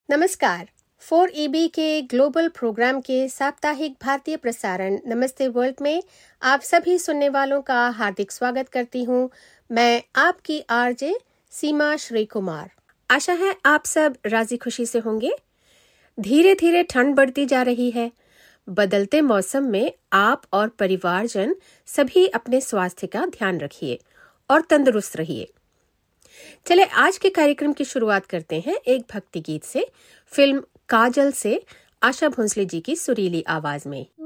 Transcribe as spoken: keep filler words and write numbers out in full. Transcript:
नमस्कार। Four E B के global programme के साप्ताहिक भारतीय प्रसारण नमस्ते वर्ल्ड में आप सभी सुनने वालों का हार्दिक स्वागत करती हूँ। मैं आपकी आरजे सीमा श्री कुमार। आशा है आप सब राजी खुशी से होंगे। धीरे धीरे ठंड बढ़ती जा रही है। बदलते मौसम में आप और परिवारजन सभी अपने स्वास्थ्य का ध्यान रखिए और तंदुरुस्त रहिए। चले आज के कार्यक्रम की शुरुआत करते हैं एक भक्ति गीत से। फिल्म काजल से आशा भोंसले जी की सुरीली आवाज में।